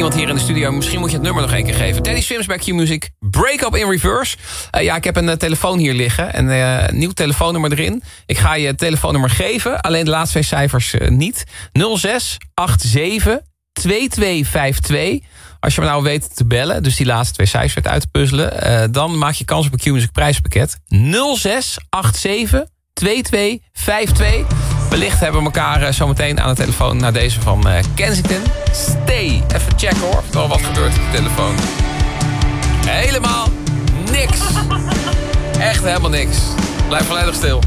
niemand hier in de studio. Misschien moet je het nummer nog één keer geven. Teddy Swims bij Q-Music. Break Up in Reverse. Ik heb een telefoon hier liggen. Een nieuw telefoonnummer erin. Ik ga je het telefoonnummer geven. Alleen de laatste 2 cijfers niet. 0687 2252. Als je me nou weet te bellen, dus die laatste 2 cijfers uit te puzzelen, dan maak je kans op een Q-Music prijspakket. 0687 2252. Wellicht hebben we elkaar zometeen aan de telefoon naar deze van Kensington. Stay. Even checken hoor, of er al wat gebeurt op de telefoon. Helemaal niks. Echt helemaal niks. Blijf volledig stil.